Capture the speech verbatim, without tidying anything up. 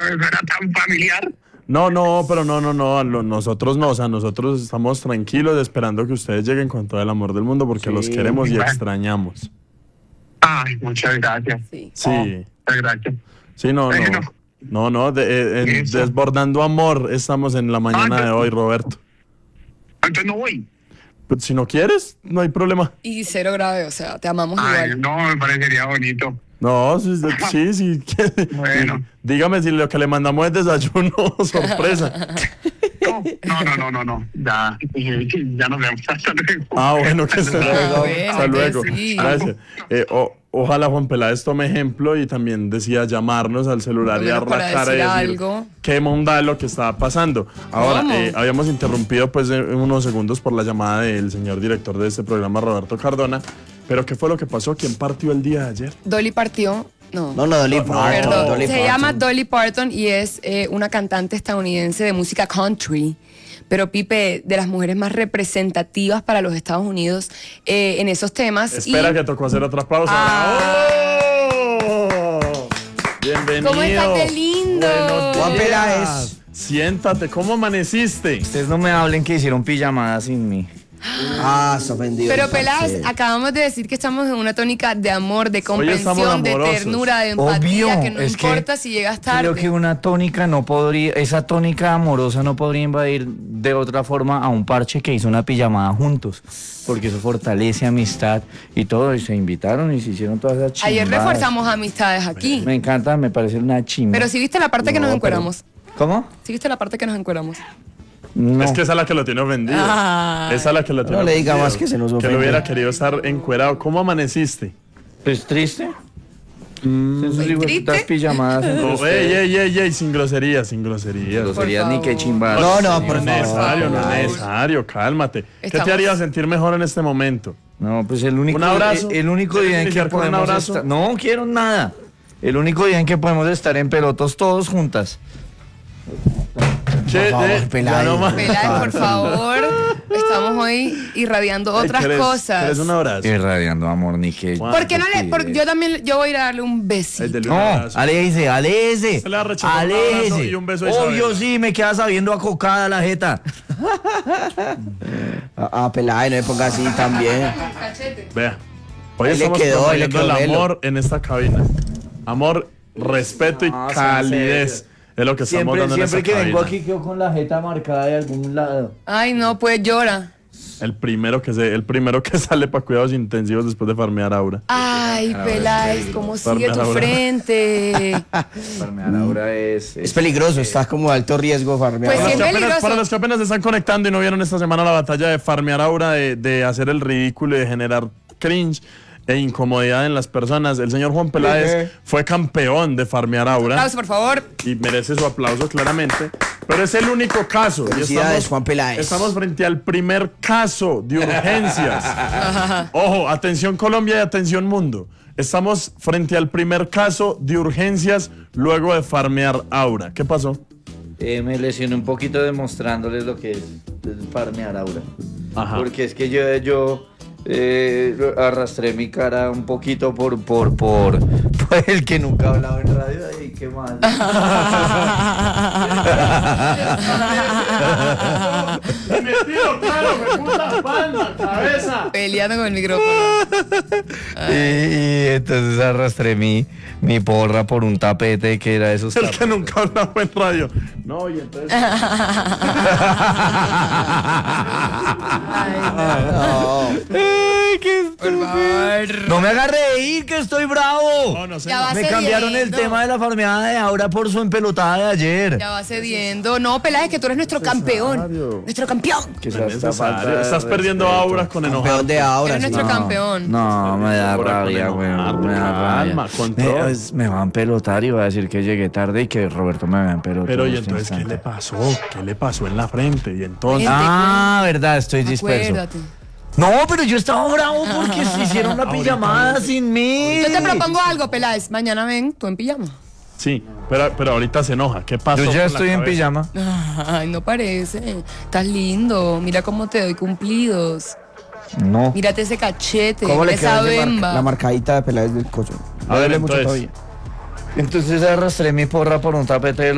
eso era tan familiar. No, no, pero no, no, no, lo- nosotros no, o sea, nosotros estamos tranquilos esperando que ustedes lleguen con todo el amor del mundo porque Sí, los queremos y bueno. extrañamos. Ay, muchas gracias. Sí. Sí, Muchas gracias. sí, no, no, Bueno. no, no, de- eh, en Eso. Desbordando Amor estamos en la mañana Ah, de yo- hoy, Roberto. Entonces no voy. Pues, si no quieres, no hay problema. Y cero grave, o sea, te amamos Ay, igual. no, me parecería bonito. No, sí, sí, sí. que- Bueno. Dígame si lo que le mandamos es desayuno o sorpresa. No, no, no, no, no, no. Ya, ya nos vemos. Hasta luego. Ah, bueno, que hasta luego. bueno, Hasta luego. pues sí. Gracias. Eh, o- ojalá Juan Peláez tome ejemplo y también decía llamarnos al celular Por y lo dar menos la para cara y decir decir algo. qué monda lo que estaba pasando. Ahora, ¿Cómo? eh, habíamos interrumpido pues en unos segundos por la llamada del señor director de este programa, Roberto Cardona. Pero ¿qué fue lo que pasó? ¿Quién partió el día de ayer? Dolly partió. No. No, no, Dolly Parton. Perdón, Dolly se Parton. llama Dolly Parton y es eh, una cantante estadounidense de música country. Pero Pipe, de las mujeres más representativas para los Estados Unidos eh, en esos temas. Espera y que tocó hacer otra pausa. Ah. ¡Oh! Bienvenido. ¿Cómo estás de lindo? Buenos Juan días. Peláez. Siéntate, ¿cómo amaneciste? Ustedes no me hablen que hicieron pijamada sin mí. Ah, está ofendido. Pero el Peláez, parcero. acabamos de decir que estamos en una tónica de amor, de estamos comprensión, de amorosos. ternura, de empatía, Obvio, que no es importa que si llegas tarde. Creo que una tónica no podría, esa tónica amorosa no podría invadir de otra forma a un parche que hizo una pijamada juntos, porque eso fortalece amistad y todo, y se invitaron y se hicieron todas esas chimbadas. Ayer reforzamos amistades aquí. Me encanta, me parece una chimba. Pero si viste la parte que No, nos pero- encueramos. ¿Cómo? Si viste la parte que nos encueramos. No. Es que esa es la que lo tiene ofendido. Ay. Esa es la que lo tiene No le diga ofendido. más que se nos Que ofende. lo hubiera querido estar encuerado. ¿Cómo amaneciste? ¿Es triste? Son sus ¿Triste? hijueputas pijamadas entre Oh, ustedes. ey, ey, ey, ey, sin groserías, sin groserías. No sería ni favor. que chimbadas. No, no, No por es favor. necesario, no es favor. necesario, cálmate. ¿Qué te Estamos- haría sentir mejor en este momento? No, pues el único, ¿Un abrazo? el, el único ¿Quieres día en que iniciar con un podemos abrazo? estar. No quiero nada. El único día en que podemos estar en pelotos todos juntas. ¿Qué? favor, Eh, ya Peláez. no más. Peláez, por favor. Estamos hoy irradiando Ay, otras ¿quieres- cosas. ¿Quieres un abrazo? Irradiando amor, ni que. Juan, ¿Por qué no le.? por- yo también. Yo voy a ir a darle un besito. El del- un No, abrazo. aléjese, aléjese. Se le va a rechazar un abrazo Aléjese. y un beso a Isabela. Obvio sí, me queda sabiendo a cocada la jeta. Ah, ah, Peláez, no me ponga así también. Vea, hoy Ahí le estamos quedó, ahí le promoviendo el quedó amor en esta cabina. Amor, respeto y No, calidez es lo que estamos Siempre, dando en siempre esta que vengo cabina. aquí quedo con la jeta marcada de algún lado. Ay, no, pues llora. El primero que se, el primero que sale para cuidados intensivos después de farmear Aura. Ay, Peláez, cómo sigue tu Ahora. frente. Farmear ahora es. Es peligroso, está como de alto riesgo farmear. Pues Para sí, los, es que apenas, peligroso. para los que apenas se están conectando y no vieron esta semana la batalla de farmear Aura, de, de hacer el ridículo y de generar cringe e incomodidad en las personas, el señor Juan Peláez Ejé. fue campeón de farmear Aura. Aplauso, por favor. Y merece su aplauso claramente, pero es el único caso. Y Felicidades, Juan Peláez. Estamos frente al primer caso de urgencias. Ojo, atención Colombia y atención mundo. Estamos frente al primer caso de urgencias luego de farmear Aura. ¿Qué pasó? Eh, me lesioné un poquito demostrándoles lo que es farmear aura. Ajá. Porque es que yo, yo eh, arrastré mi cara un poquito por, por, por, por el que nunca ha hablado en radio. Ay, qué mal. Metido, claro, me puta palma, cabeza. Peleando con el micrófono. y, y entonces arrastré mi, mi porra por un tapete que era de esos El tapetes. que nunca hablaba en radio. No, y entonces. Ay, qué Por favor. No me haga reír, que estoy bravo. No, no sé. Ya va Me cambiaron el cediendo. tema de la farmeada de ahora por su empelotada de ayer. Ya va cediendo. No, Peláez, que tú eres nuestro campeón. Necesario. Nuestro campeón. Que No sea es esta falta necesario. de Estás perdiendo respeto. auras con enojar. Campeón de ahora. Eres sí. nuestro No, campeón. No, me da Ahora con rabia, güey. enojarte, Me da calma, rabia. control. Me, es- me va a empelotar y va a decir que llegué tarde y que Roberto me va a empelotar. Pero en y este entonces, ¿qué instante. le pasó? ¿Qué le pasó en la frente? Y entonces. Gente, Ah, verdad, estoy disperso. Acuérdate. No, pero yo estaba bravo porque se hicieron la pijamada sin mí. Yo te propongo algo, Peláez. Mañana ven tú en pijama. Sí, pero, pero ahorita se enoja. ¿Qué pasó? Yo ya con la estoy en cabeza? pijama. Ay, no parece. Estás lindo. Mira cómo te doy cumplidos. No. Mírate ese cachete. ¿Cómo le esa queda ese mar- bemba. la marcadita de Peláez del coche? A ver, Duele mucho entonces. todavía. Entonces arrastré mi porra por un tapete de